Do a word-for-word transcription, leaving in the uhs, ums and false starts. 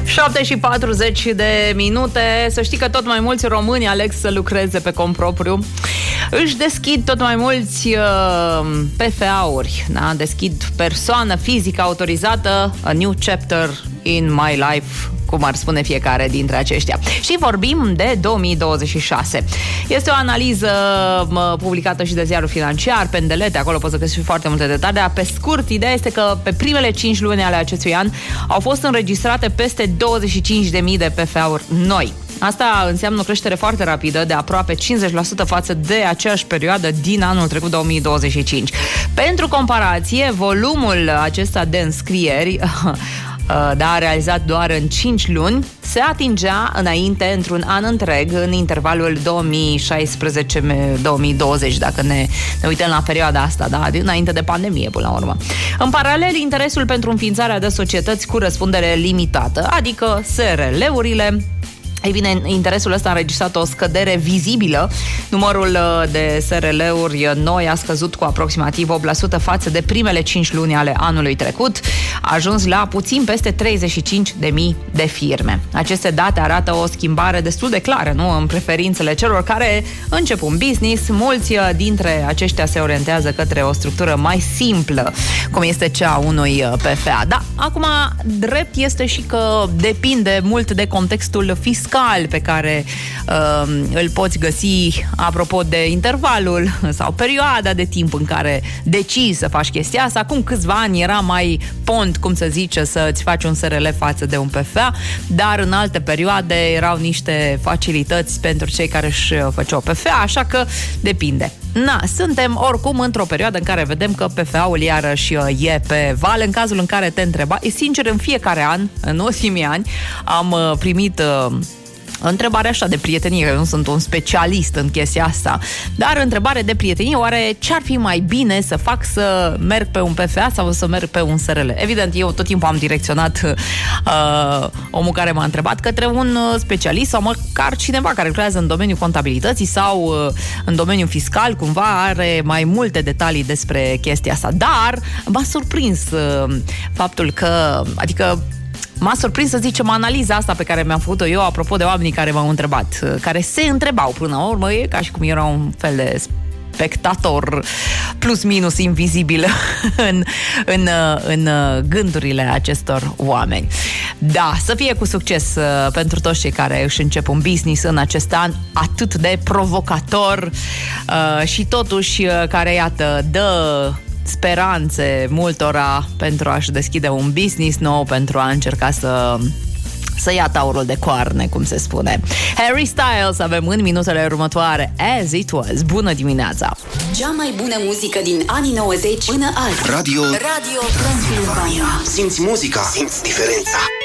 șapte și patruzeci de minute. Să știi că tot mai mulți români aleg să lucreze pe cont propriu. Își deschid tot mai mulți uh, P F A-uri, da? Deschid persoană fizică autorizată, a new chapter in my life, cum ar spune fiecare dintre aceștia. Și vorbim de două mii douăzeci și șase. Este o analiză mă, publicată și de Ziarul Financiar, Pendelete, acolo poți să găsești foarte multe detalii, dar pe scurt, ideea este că pe primele cinci luni ale acestui an au fost înregistrate peste douăzeci și cinci de mii de P F A-uri noi. Asta înseamnă o creștere foarte rapidă de aproape cincizeci la sută față de aceeași perioadă din anul trecut, două mii douăzeci și cinci. Pentru comparație, volumul acesta de înscrieri da, realizat doar în cinci luni, se atingea înainte, într-un an întreg, în intervalul două mii șaisprezece două mii douăzeci, dacă ne, ne uităm la perioada asta, da, înainte de pandemie, până la urmă. În paralel, interesul pentru înființarea de societăți cu răspundere limitată, adică S R L-urile, ei bine, interesul ăsta a înregistrat o scădere vizibilă. Numărul de S R L-uri noi a scăzut cu aproximativ opt la sută față de primele cinci luni ale anului trecut, a ajuns la puțin peste treizeci și cinci de mii de firme. Aceste date arată o schimbare destul de clară, nu, în preferințele celor care încep un business. Mulți dintre aceștia se orientează către o structură mai simplă, cum este cea a unui P F A. Da, acum, drept este și că depinde mult de contextul fiscal pe care uh, îl poți găsi apropo de intervalul sau perioada de timp în care decizi să faci chestia asta. Acum câțiva ani era mai pont, cum să zice, să-ți faci un S R L față de un P F A, dar în alte perioade erau niște facilități pentru cei care își făceau P F A, așa că depinde. Na, suntem oricum într-o perioadă în care vedem că P F A-ul iarăși e pe val. În cazul în care te întreba, e sincer, în fiecare an, în ultimii ani, am primit uh, întrebare așa de prietenie, că eu nu sunt un specialist în chestia asta, dar întrebare de prietenie, oare ce-ar fi mai bine să fac, să merg pe un P F A sau să merg pe un S R L? Evident, eu tot timpul am direcționat uh, omul care m-a întrebat către un specialist sau măcar cineva care lucrează în domeniul contabilității sau uh, în domeniul fiscal, cumva are mai multe detalii despre chestia asta. Dar m-a surprins uh, faptul că, adică m-a surprins, să zicem, analiza asta pe care mi-am făcut-o eu apropo de oamenii care m-au întrebat, care se întrebau până la urmă, e ca și cum era un fel de spectator plus minus invizibil în, în, în gândurile acestor oameni. Da, să fie cu succes pentru toți cei care își încep un business în acest an atât de provocator și totuși care, iată, dă speranțe multora pentru a-și deschide un business nou, pentru a încerca să să ia taurul de coarne, cum se spune. Harry Styles avem în minutele următoare. As It Was. Bună dimineața! Cea mai bună muzică din anii nouăzeci până azi. Radio Radio Transilvania. Simți muzica, simți diferența.